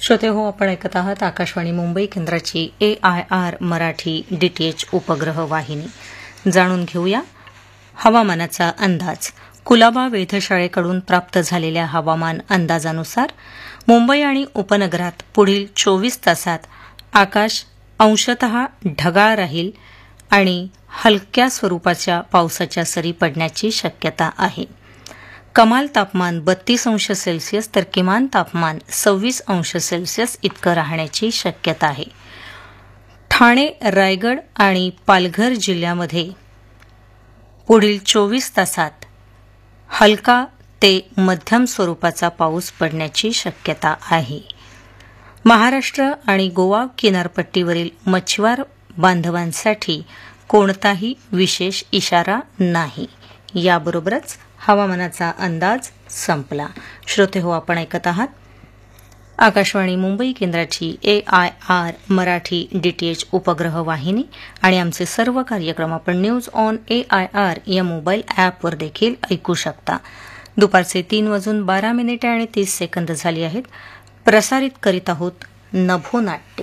श्रोते हो, आपण ऐकत आहात आकाशवाणी मुंबई केंद्राची AIR मराठी DTH उपग्रह वाहिनी. जाणून घेऊया हवामानाचा अंदाज. कुलाबा वेधशाळेकडून प्राप्त झालेल्या हवामान अंदाजानुसार मुंबई आणि उपनगरात पुढील 24 तासात आकाश अंशतः ढगाळ राहील आणि हलक्या स्वरूपाच्या पावसाच्या सरी पडण्याची शक्यता आहे. कमाल तापमान 32 अंश सेल्सिअस तर किमान तापमान 26 अंश सेल्सिअस इतकं राहण्याची शक्यता आहे. ठाणे, रायगड आणि पालघर जिल्ह्यामध्ये पुढील 24 तासात हलका ते मध्यम स्वरूपाचा पाऊस पडण्याची शक्यता आहे. महाराष्ट्र आणि गोवा किनारपट्टीवरील मच्छीमार बांधवांसाठी कोणताही विशेष इशारा नाही. याबरोबरच हवामानाचा अंदाज संपला. श्रोते हो, आपण ऐकत आहात आकाशवाणी मुंबई केंद्राची AIR मराठी DTH उपग्रह वाहिनी आणि आमचे सर्व कार्यक्रम आपण न्यूज ऑन AIR या मोबाईल ॲपवर देखील ऐकू शकता. दुपारचे 3:12 आणि 30 सेकंद झाली आहेत. प्रसारित करीत आहोत नभोनाट्य.